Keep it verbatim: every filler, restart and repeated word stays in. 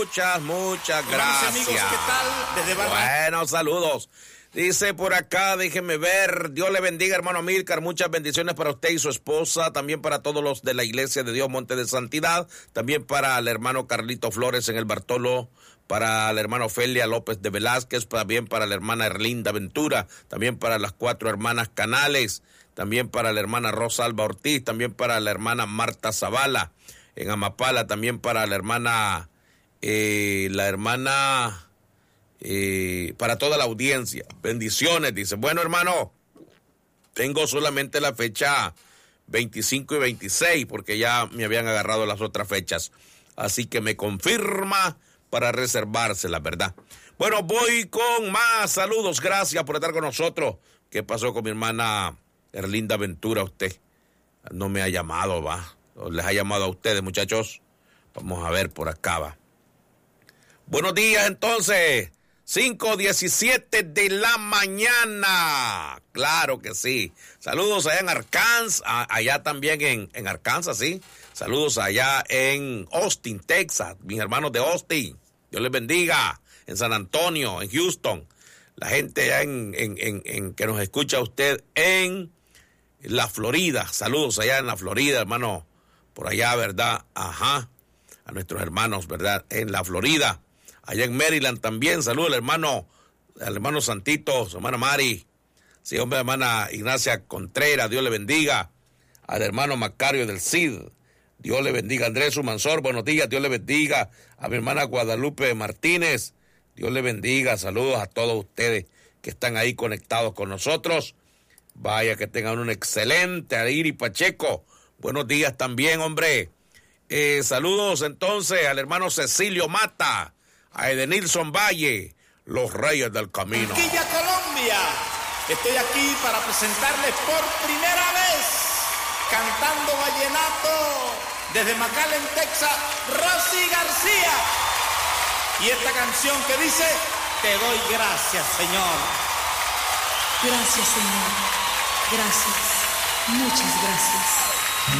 Muchas, muchas gracias. Amigos, ¿qué tal? Desde Barra... Bueno, saludos. Dice por acá, déjeme ver, Dios le bendiga, hermano Milcar, muchas bendiciones para usted y su esposa, también para todos los de la Iglesia de Dios Monte de Santidad, también para el hermano Carlito Flores en el Bartolo, para el hermano Ofelia López de Velázquez, también para la hermana Erlinda Ventura, también para las cuatro hermanas Canales, también para la hermana Rosalba Ortiz, también para la hermana Marta Zavala en Amapala, también para la hermana, eh, la hermana... Eh, para toda la audiencia, bendiciones, dice. Bueno, hermano, tengo solamente la fecha veinticinco y veintiséis porque ya me habían agarrado las otras fechas, así que me confirma para reservarse, la verdad. Bueno, voy con más saludos, gracias por estar con nosotros. ¿Qué pasó con mi hermana Erlinda Ventura? Usted no me ha llamado, va, les ha llamado a ustedes, muchachos. Vamos a ver por acá, va. Buenos días, entonces. cinco diecisiete de la mañana. Claro que sí. Saludos allá en Arkansas, allá también en, en Arkansas, sí. Saludos allá en Austin, Texas, mis hermanos de Austin. Dios les bendiga. En San Antonio, en Houston. La gente allá en, en, en, en que nos escucha usted en la Florida. Saludos allá en la Florida, hermano. Por allá, ¿verdad? Ajá. A nuestros hermanos, ¿verdad? En la Florida. Allá en Maryland también, saludos al hermano, al hermano Santito, su hermana Mari, sí, hombre, hermana Ignacia Contreras, Dios le bendiga, al hermano Macario del Cid, Dios le bendiga, Andrés Sumansor, buenos días, Dios le bendiga, a mi hermana Guadalupe Martínez, Dios le bendiga, saludos a todos ustedes que están ahí conectados con nosotros, vaya que tengan un excelente, Airi Pacheco, buenos días también, hombre, eh, saludos entonces al hermano Cecilio Mata, a Edenilson Valle, los Reyes del Camino. Barranquilla, Colombia. Estoy aquí para presentarles por primera vez, cantando vallenato desde McAllen, Texas, Rosy García. Y esta canción que dice, te doy gracias, Señor. Gracias, Señor. Gracias. Muchas gracias.